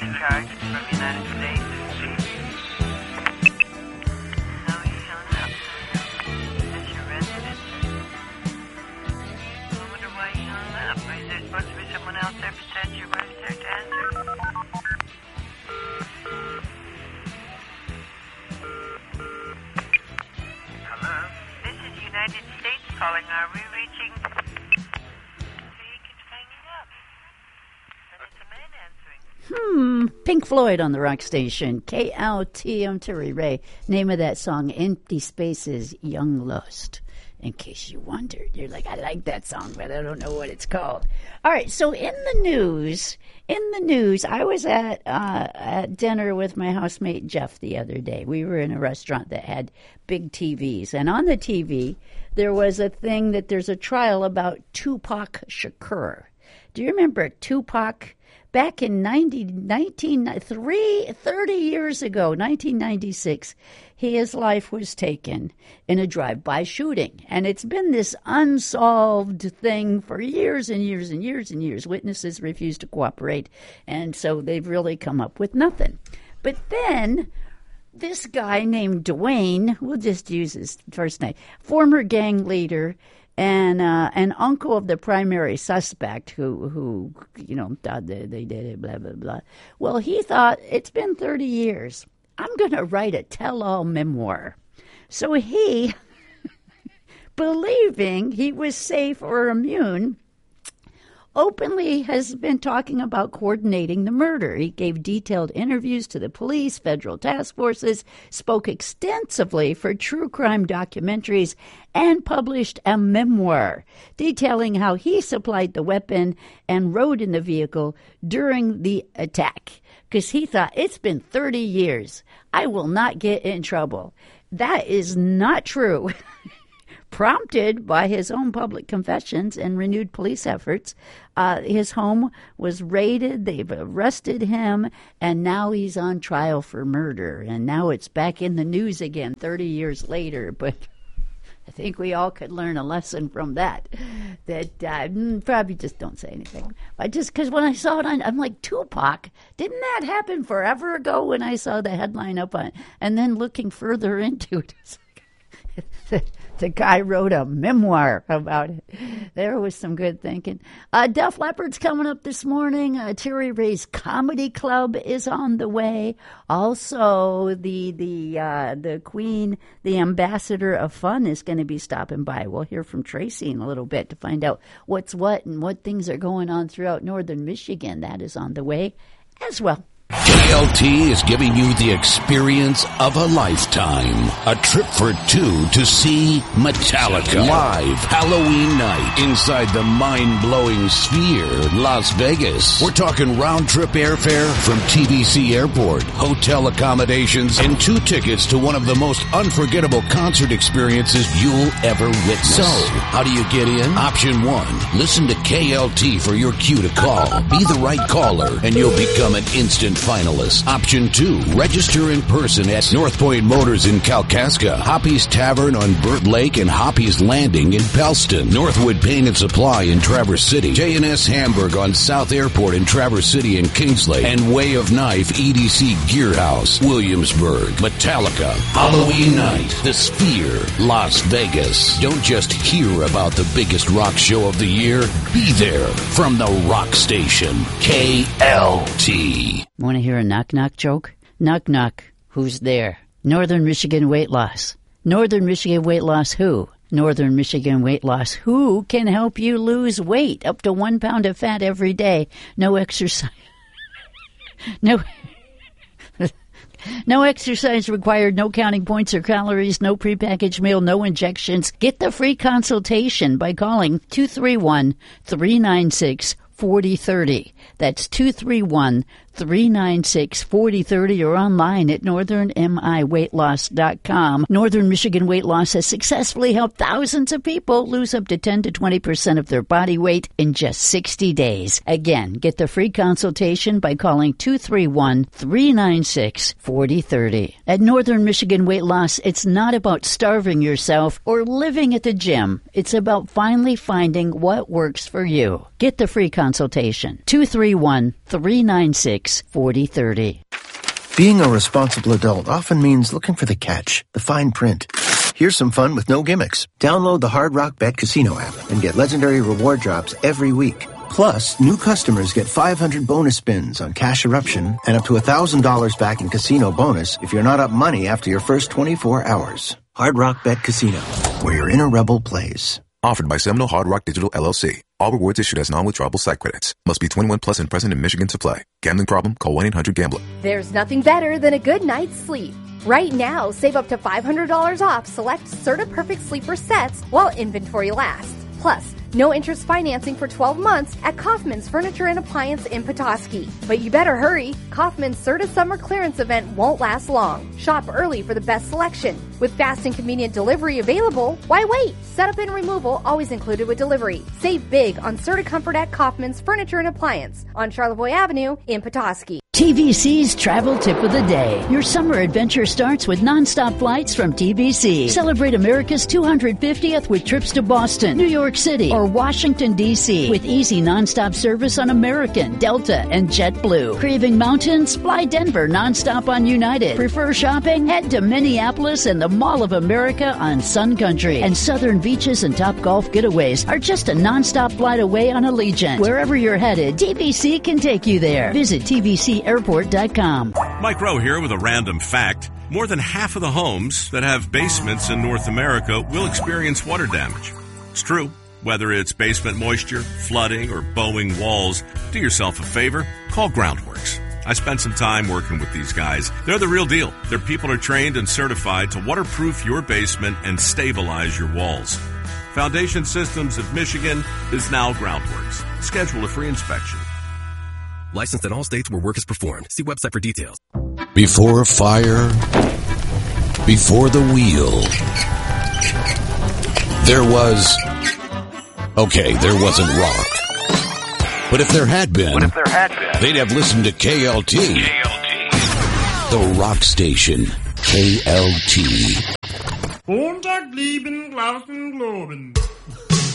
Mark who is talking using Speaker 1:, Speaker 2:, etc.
Speaker 1: a charge from the United States. No, he's shown up. Is this your residence? I wonder why he hung up. Is there supposed to be someone else there besides your wife there to answer? Hello? This is United States calling. Are we reaching? He keeps hanging up. And it's a man answering.
Speaker 2: Pink Floyd on the rock station. KLT, I'm Terry Ray. Name of that song, Empty Spaces, Young Lust. In case you wondered, you're like, I like that song, but I don't know what it's called. All right, so in the news, I was at dinner with my housemate Jeff the other day. We were in a restaurant that had big TVs, and on the TV there was a thing that there's a trial about Tupac Shakur. Do you remember Tupac? Back in 30 years ago, 1996, his life was taken in a drive-by shooting. And it's been this unsolved thing for years and years and years and years. Witnesses refuse to cooperate, and so they've really come up with nothing. But then this guy named Dwayne, we'll just use his first name, former gang leader, and an uncle of the primary suspect who thought they did it, blah, blah, blah. Well, he thought, it's been 30 years. I'm going to write a tell-all memoir. So he, believing he was safe or immune, openly has been talking about coordinating the murder. He gave detailed interviews to the police, federal task forces, spoke extensively for true crime documentaries, and published a memoir detailing how he supplied the weapon and rode in the vehicle during the attack. Because he thought, it's been 30 years. I will not get in trouble. That is not true. Prompted by his own public confessions and renewed police efforts, his home was raided, they've arrested him, and now he's on trial for murder. And now it's back in the news again 30 years later. But I think we all could learn a lesson from that probably just don't say anything. Just because when I saw it, I'm like, Tupac, didn't that happen forever ago when I saw the headline up on it? And then looking further into it, the guy wrote a memoir about it. There was some good thinking. Def Leppard's coming up this morning. Terry Ray's Comedy Club is on the way. Also, the Queen, the ambassador of fun, is going to be stopping by. We'll hear from Tracy in a little bit to find out what's what and what things are going on throughout northern Michigan. That is on the way as well.
Speaker 3: KLT is giving you the experience of a lifetime. A trip for two to see Metallica live Halloween night inside the mind-blowing Sphere, Las Vegas. We're talking round-trip airfare from TBC Airport, hotel accommodations, and 2 tickets to one of the most unforgettable concert experiences you'll ever witness. So, how do you get in? Option 1, listen to KLT for your cue to call. Be the right caller, and you'll become an instant finalist. Option 2, register in person at North Point Motors in Kalkaska, Hoppy's Tavern on Burt Lake, and Hoppy's Landing in Pellston, Northwood Paint and Supply in Traverse City, J&S Hamburg on South Airport in Traverse City and Kingsley, and Way of Knife EDC Gear House, Williamsburg. Metallica, Halloween night, the Sphere, Las Vegas. Don't just hear about the biggest rock show of the year. Be there from the rock station, KLT.
Speaker 2: Want to hear a knock-knock joke? Knock-knock. Who's there? Northern Michigan Weight Loss. Northern Michigan Weight Loss who? Northern Michigan Weight Loss who can help you lose weight up to 1 pound of fat every day. No exercise. No exercise required, no counting points or calories, no prepackaged meal, no injections. Get the free consultation by calling 231-396-4030. That's 231-396-4030 or online at northernmiweightloss.com. Northern Michigan Weight Loss has successfully helped thousands of people lose up to 10 to 20% of their body weight in just 60 days. Again, get the free consultation by calling 231-396-4030. At Northern Michigan Weight Loss, it's not about starving yourself or living at the gym. It's about finally finding what works for you. Get the free consultation consultation. 231-396-4030.
Speaker 4: Being a responsible adult often means looking for the catch, the fine print. Here's some fun with no gimmicks. Download the Hard Rock Bet Casino app and get legendary reward drops every week. Plus, new customers get 500 bonus spins on Cash Eruption and up to $1,000 back in casino bonus if you're not up money after your first 24 hours. Hard Rock Bet Casino, where your inner rebel plays.
Speaker 5: Offered by Seminole Hard Rock Digital LLC. All rewards issued as non-withdrawable site credits. Must be 21 plus and present in Michigan to play. Gambling problem? Call 1-800-GAMBLER.
Speaker 6: There's nothing better than a good night's sleep. Right now, save up to $500 off select Serta Perfect Sleeper sets while inventory lasts. Plus, no interest financing for 12 months at Kaufman's Furniture and Appliance in Petoskey. But you better hurry. Kaufman's Serta Summer Clearance event won't last long. Shop early for the best selection. With fast and convenient delivery available, why wait? Setup and removal always included with delivery. Save big on Serta Comfort at Kaufman's Furniture and Appliance on Charlevoix Avenue in Petoskey.
Speaker 2: TVC's travel tip of the day. Your summer adventure starts with nonstop flights from TVC. Celebrate America's 250th with trips to Boston, New York City, or Washington, D.C. with easy nonstop service on American, Delta, and JetBlue. Craving mountains? Fly Denver nonstop on United. Prefer shopping? Head to Minneapolis and the Mall of America on Sun Country. And southern beaches and top golf getaways are just a nonstop flight away on Allegiant. Wherever you're headed, TVC can take you there. Visit TVCAirport.com.
Speaker 7: Mike Rowe here with a random fact. More than half of the homes that have basements in North America will experience water damage. It's true. Whether it's basement moisture, flooding, or bowing walls, do yourself a favor, call Groundworks. I spent some time working with these guys. They're the real deal. Their people are trained and certified to waterproof your basement and stabilize your walls. Foundation Systems of Michigan is now Groundworks. Schedule a free inspection.
Speaker 8: Licensed in all states where work is performed. See website for details.
Speaker 3: Before fire, before the wheel, there wasn't rock. But if there had been, they'd have listened to KLT. The rock station, KLT.
Speaker 9: Montag, lieben, Glauben, Globen.